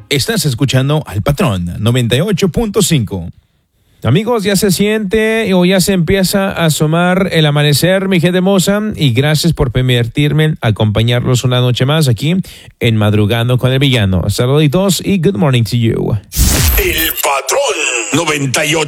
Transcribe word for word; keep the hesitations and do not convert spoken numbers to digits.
Estás escuchando al Patrón noventa y ocho punto cinco. Amigos, ya se siente o ya se empieza a asomar el amanecer, mi gente hermosa, y gracias por permitirme acompañarlos una noche más aquí en Madrugando con el Villano. Saluditos y good morning to you. El Patrón noventa y ocho.